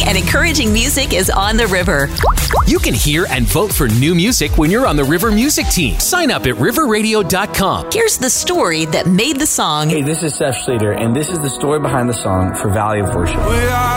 and encouraging music is on the river. You can hear and vote for new music when you're on the River Music Team. Sign up at riverradio.com. Here's the story that made the song. Hey, this is Seth Schleter, and this is the story behind the song for Valley of Worship.